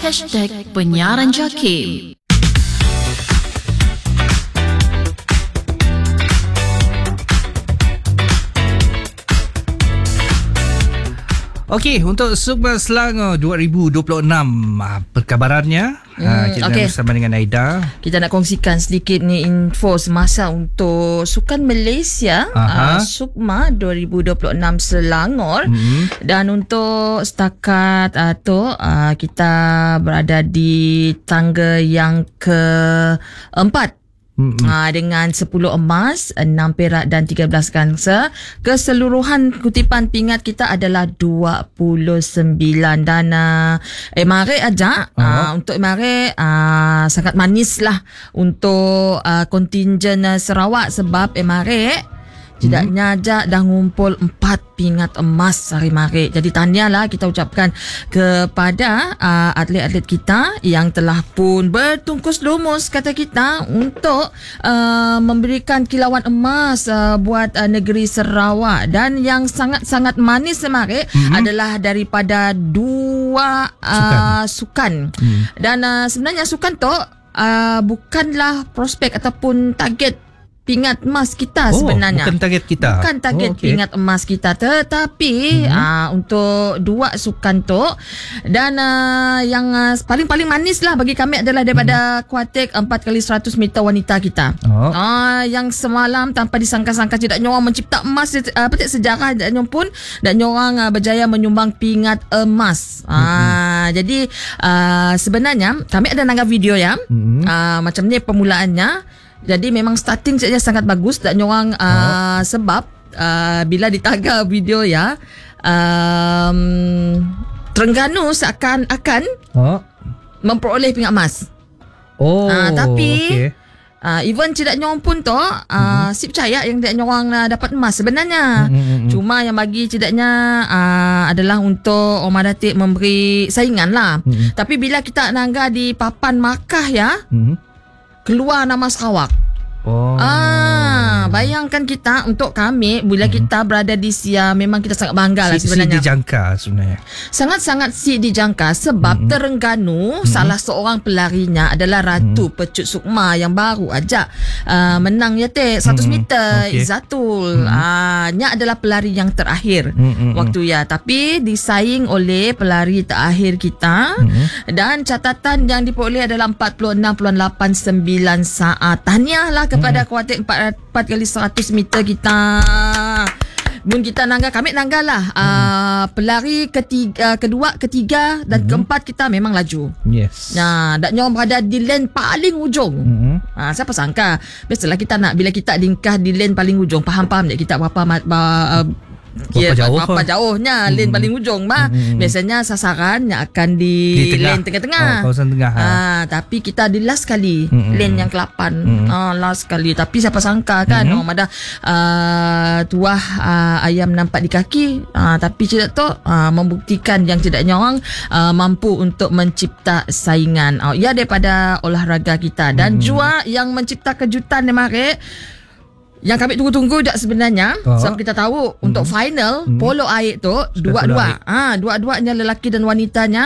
#penyiaran JAKIM. Okey, untuk Sukma Selangor 2026 perkabarannya kita bersama dengan Aida. Kita nak kongsikan sedikit ni info semasa untuk Sukan Malaysia Sukma 2026 Selangor. Dan untuk setakat kita berada di tangga yang keempat. Dengan 10 emas, 6 perak dan 13 gangsa. Keseluruhan kutipan pingat kita adalah 29. Dan MRA aja untuk MRA sangat manis lah untuk kontingen Sarawak, sebab MRA tidaknya aja dah ngumpul 4 pingat emas hari mari. Jadi tahniahlah kita ucapkan kepada atlet-atlet kita yang telah pun bertungkus lumus, kata kita, untuk memberikan kilauan emas buat negeri Sarawak. Dan yang sangat-sangat manis semari adalah daripada 2 sukan. Dan sebenarnya sukan tu bukanlah prospek ataupun target pingat emas kita sebenarnya. Bukan target kita. Bukan target pingat emas kita, tetapi untuk 2 sukan tu. Dan yang paling manis lah bagi kami adalah daripada kuatik 4x100 meter wanita kita. Yang semalam tanpa disangka-sangka tidak nyorang mencipta emas, sejarah tidak nyorang pun dan nyorang berjaya menyumbang pingat emas. Jadi sebenarnya kami ada nanggap video ya. Macam ni permulaannya. Jadi memang starting saja sangat bagus dan nyorang sebab bila ditaga video ya, Terengganu seakan-akan memperoleh pingat emas. Tapi even tidak nyorang pun tu si percaya yang tidak nyorang dapat emas sebenarnya. Cuma yang bagi tidaknya adalah untuk Omar Datik memberi saingan lah. Tapi bila kita nangga di papan markah ya, keluar nama Sarawak. Bayangkan kita, untuk kami bila kita berada di SIA, memang kita sangat bangga lah sebenarnya. Dijangka sebenarnya. Sangat-sangat dijangka sebab Terengganu salah seorang pelarinya adalah Ratu Pecut Sukma yang baru aja menang 100 meter Izzatul. Nya adalah pelari yang terakhir waktu ya, tapi disaing oleh pelari terakhir kita. Dan catatan yang diperoleh adalah 46.89 saat. Tahniahlah kepada kuatik 4x100 meter kita. Bun kita kami nangga lah pelari kedua, ketiga dan keempat kita memang laju. Yes. Dan nyorang berada di lane paling ujung. Siapa sangka. Biasalah kita nak, bila kita lingkah di lane paling ujung, faham tak kita berapa jauhnya lane paling ujung biasanya sasarannya akan di lane tengah-tengah, kawasan tengah. Tapi kita di last kali, lane yang ke-8. Last kali. Tapi siapa sangka kan ada tuah ayam nampak di kaki. Tapi tidak tu membuktikan yang tidak nyorang mampu untuk mencipta saingan. Ia daripada olahraga kita. Dan jua yang mencipta kejutan ni mari, yang kami tunggu-tunggu dah sebenarnya. Sebab kita tahu untuk final polo air tu dua-duanya lelaki dan wanitanya